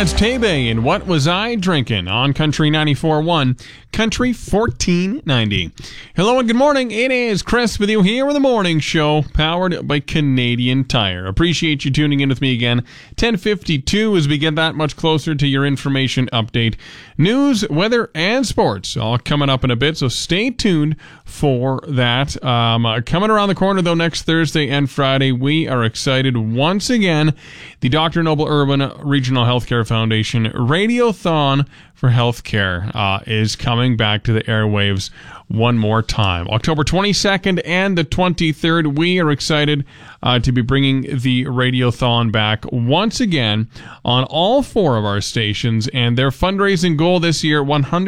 That's Tebe and What Was I Drinking on Country 94.1, Country 1490. Hello and good morning. It is Chris with you here with the morning show, powered by Canadian Tire. Appreciate you tuning in with me again. 10:52 as we get that much closer to your information update. News, weather, and sports all coming up in a bit, so stay tuned for that. Coming around the corner, though, next Thursday and Friday, we are excited once again. The Dr. Noble Urban Regional Healthcare Foundation Radiothon for Healthcare is coming back to the airwaves one more time. October 22nd and the 23rd, we are excited to be bringing the Radiothon back once again on all four of our stations, and their fundraising goal this year,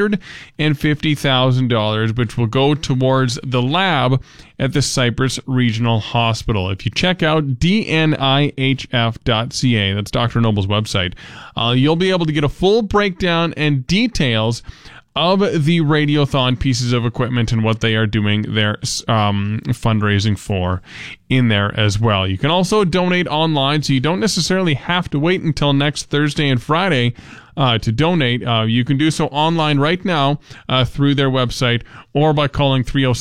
$150,000, which will go towards the lab at the Cypress Regional Hospital. If you check out dnihf.ca, that's Dr. Noble's website, you'll be able to get a full breakdown and details of the Radiothon pieces of equipment and what they are doing their fundraising for in there as well. You can also donate online, so you don't necessarily have to wait until next Thursday and Friday to donate. You can do so online right now through their website or by calling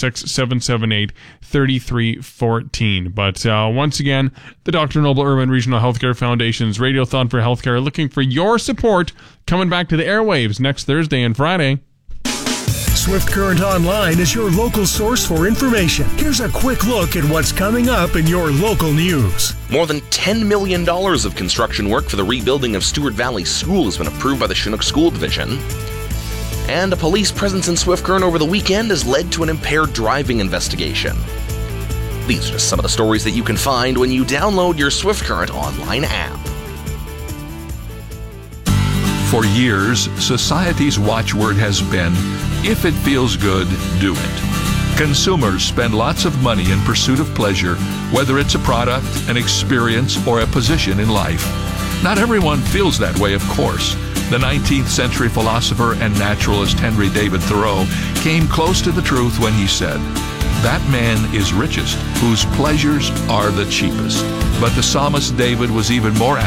306-778-3314. But once again, the Dr. Noble Urban Regional Healthcare Foundation's Radiothon for Healthcare looking for your support, coming back to the airwaves next Thursday and Friday. Swift Current Online is your local source for information. Here's a quick look at what's coming up in your local news. More than $10 million of construction work for the rebuilding of Stewart Valley School has been approved by the Chinook School Division. And a police presence in Swift Current over the weekend has led to an impaired driving investigation. These are just some of the stories that you can find when you download your Swift Current Online app. For years, society's watchword has been, if it feels good, do it. Consumers spend lots of money in pursuit of pleasure, whether it's a product, an experience, or a position in life. Not everyone feels that way, of course. The 19th century philosopher and naturalist Henry David Thoreau came close to the truth when he said, "That man is richest whose pleasures are the cheapest." But the psalmist David was even more